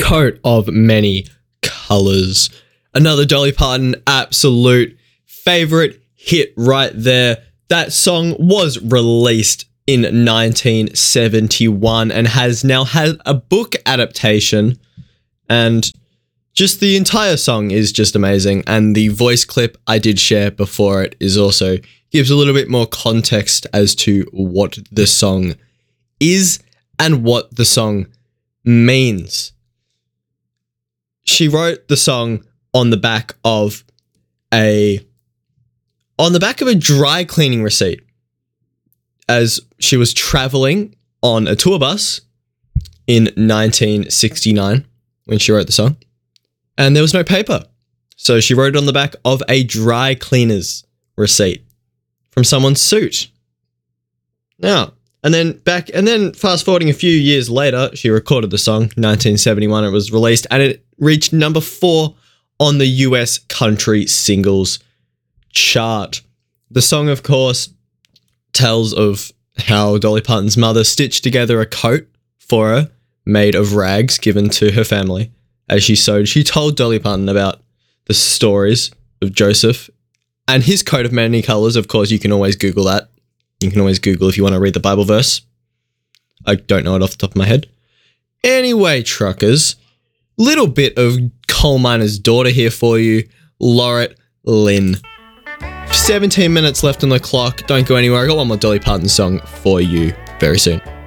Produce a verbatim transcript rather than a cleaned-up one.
Coat of Many Colors. Another Dolly Parton absolute favorite hit right there. That song was released in nineteen seventy-one and has now had a book adaptation, and just the entire song is just amazing. And the voice clip I did share before it is also gives a little bit more context as to what the song is and what the song means. She wrote the song on the back of a on the back of a dry cleaning receipt as she was traveling on a tour bus in nineteen sixty-nine when she wrote the song. And there was no paper. So she wrote it on the back of a dry cleaner's receipt from someone's suit. Now, and then back, and then fast forwarding a few years later, she recorded the song, nineteen seventy-one, it was released, and it reached number four on the U S country singles chart. The song, of course, tells of how Dolly Parton's mother stitched together a coat for her made of rags given to her family as she sewed. She told Dolly Parton about the stories of Joseph and his coat of many colors. Of course, you can always Google that. You can always Google if you want to read the Bible verse. I don't know it off the top of my head. Anyway, truckers, little bit of coal miner's daughter here for you, Laurette Lynn. seventeen minutes left on the clock. Don't go anywhere. I got one more Dolly Parton song for you very soon.